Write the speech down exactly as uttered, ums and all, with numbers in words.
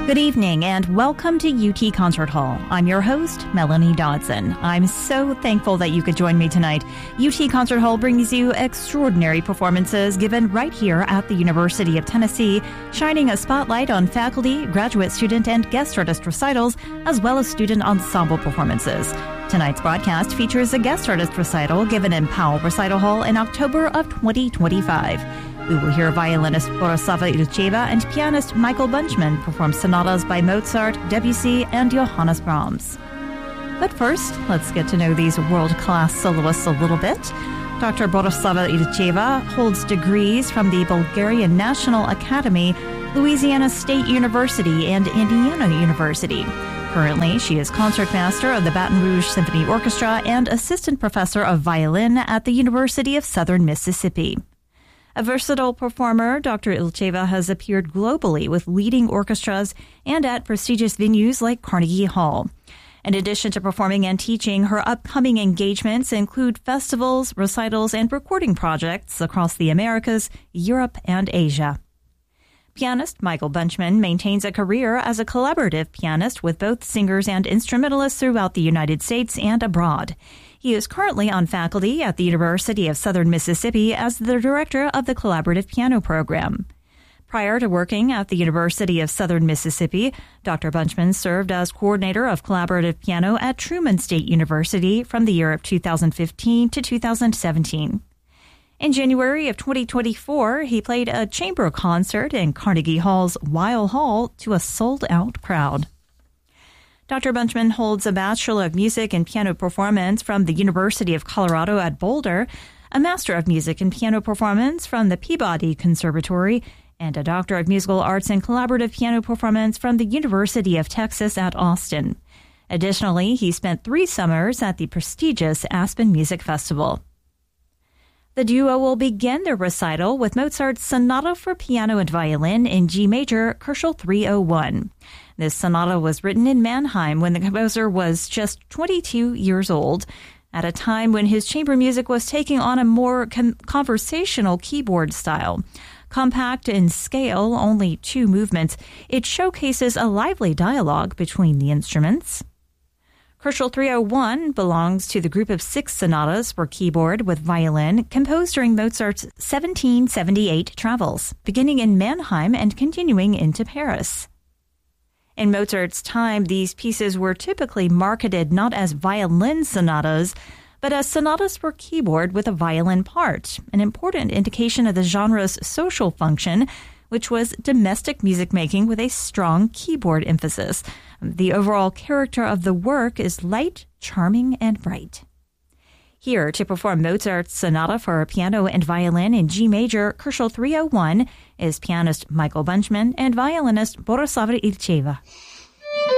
Good evening and welcome to U T Concert Hall. I'm your host, Melanie Dodson. I'm so thankful that you could join me tonight. U T Concert Hall brings you extraordinary performances given right here at the University of Tennessee, shining a spotlight on faculty, graduate student, and guest artist recitals, as well as student ensemble performances. Tonight's broadcast features a guest artist recital given in Powell Recital Hall in October of twenty twenty-five. We will hear violinist Borislava Ilcheva and pianist Michael Bunchman perform sonatas by Mozart, Debussy, and Johannes Brahms. But first, let's get to know these world-class soloists a little bit. Doctor Borislava Ilcheva holds degrees from the Bulgarian National Academy, Louisiana State University, and Indiana University. Currently, she is concertmaster of the Baton Rouge Symphony Orchestra and assistant professor of violin at the University of Southern Mississippi. A versatile performer, Doctor Ilcheva has appeared globally with leading orchestras and at prestigious venues like Carnegie Hall. In addition to performing and teaching, her upcoming engagements include festivals, recitals, and recording projects across the Americas, Europe, and Asia. Pianist Michael Bunchman maintains a career as a collaborative pianist with both singers and instrumentalists throughout the United States and abroad. He is currently on faculty at the University of Southern Mississippi as the director of the Collaborative Piano Program. Prior to working at the University of Southern Mississippi, Doctor Bunchman served as coordinator of collaborative piano at Truman State University from the year of two thousand fifteen to two thousand seventeen. In January of twenty twenty-four, he played a chamber concert in Carnegie Hall's Weill Hall to a sold-out crowd. Doctor Bunchman holds a Bachelor of Music in Piano Performance from the University of Colorado at Boulder, a Master of Music in Piano Performance from the Peabody Conservatory, and a Doctor of Musical Arts in Collaborative Piano Performance from the University of Texas at Austin. Additionally, he spent three summers at the prestigious Aspen Music Festival. The duo will begin their recital with Mozart's Sonata for Piano and Violin in G major, Koschel three oh one. This sonata was written in Mannheim when the composer was just twenty-two years old, at a time when his chamber music was taking on a more con- conversational keyboard style. Compact in scale, only two movements, it showcases a lively dialogue between the instruments. Koschel three oh one belongs to the group of six sonatas for keyboard with violin composed during Mozart's seventeen seventy-eight travels, beginning in Mannheim and continuing into Paris. In Mozart's time, these pieces were typically marketed not as violin sonatas, but as sonatas for keyboard with a violin part, an important indication of the genre's social function, which was domestic music making with a strong keyboard emphasis. The overall character of the work is light, charming, and bright. Here to perform Mozart's Sonata for Piano and Violin in G major, Koschel three oh one, is pianist Michael Bunchman and violinist Borislava Ilcheva.